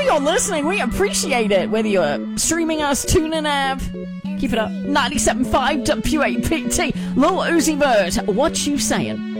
wherever you're listening, we appreciate it. Whether you're streaming us, tuning app, keep it up. 97.5 WAPT. Lil Uzi Vert, what you saying?